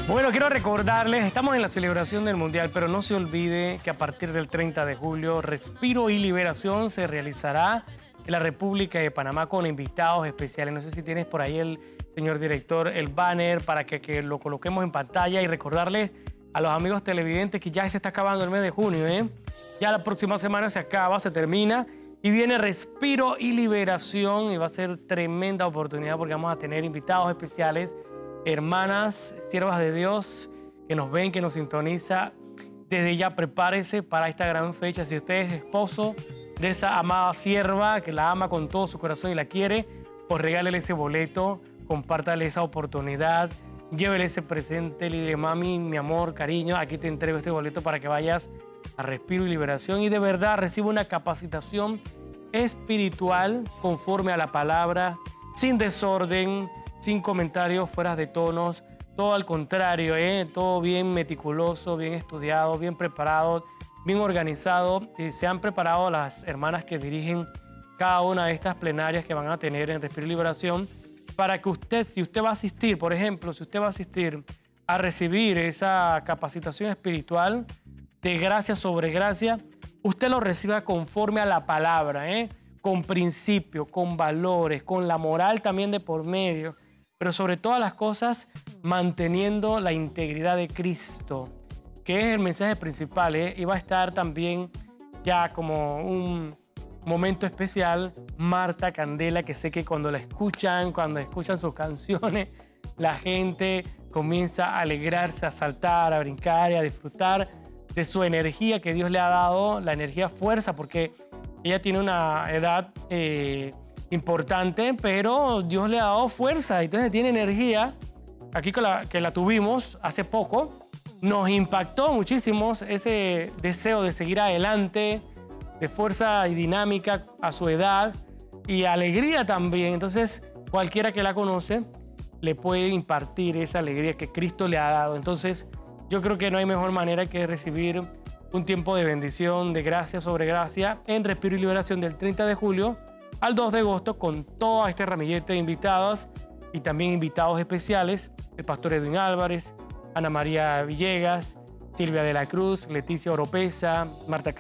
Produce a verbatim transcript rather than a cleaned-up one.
Bueno, quiero recordarles, estamos en la celebración del Mundial, pero no se olvide que a partir del treinta de julio, Respiro y Liberación se realizará en la República de Panamá con invitados especiales. No sé si tienes por ahí el señor director, el banner para que, que lo coloquemos en pantalla y recordarles a los amigos televidentes que ya se está acabando el mes de junio, ¿eh? Ya la próxima semana se acaba, se termina y viene Respiro y Liberación y va a ser tremenda oportunidad porque vamos a tener invitados especiales, hermanas, siervas de Dios que nos ven, que nos sintoniza. Desde ya prepárese para esta gran fecha. Si usted es esposo de esa amada sierva que la ama con todo su corazón y la quiere, pues regálele ese boleto, compártale esa oportunidad, llévele ese presente, le diré, mami, mi amor, cariño, aquí te entrego este boleto para que vayas a Respiro y Liberación y de verdad reciba una capacitación espiritual conforme a la palabra, sin desorden, sin comentarios fuera de tonos, todo al contrario, ¿eh? Todo bien meticuloso, bien estudiado, bien preparado, bien organizado. Y se han preparado las hermanas que dirigen cada una de estas plenarias que van a tener en Respiro y Liberación para que usted, si usted va a asistir, por ejemplo, si usted va a asistir a recibir esa capacitación espiritual de gracia sobre gracia, usted lo reciba conforme a la palabra, ¿eh? Con principios, con valores, con la moral también de por medio, pero sobre todas las cosas manteniendo la integridad de Cristo, que es el mensaje principal, ¿eh? Y va a estar también ya como un momento especial Marta Candela, que sé que cuando la escuchan, cuando escuchan sus canciones, la gente comienza a alegrarse, a saltar, a brincar y a disfrutar de su energía que Dios le ha dado, la energía fuerza, porque ella tiene una edad eh, importante, pero Dios le ha dado fuerza, entonces tiene energía. Aquí que la, que la tuvimos hace poco, nos impactó muchísimo ese deseo de seguir adelante, de fuerza y dinámica a su edad y alegría también. Entonces, cualquiera que la conoce le puede impartir esa alegría que Cristo le ha dado. Entonces, yo creo que no hay mejor manera que recibir un tiempo de bendición, de gracia sobre gracia en Respiro y Liberación del treinta de julio al dos de agosto con toda este ramillete de invitadas y también invitados especiales, el pastor Edwin Álvarez, Ana María Villegas, Silvia de la Cruz, Leticia Oropesa, Marta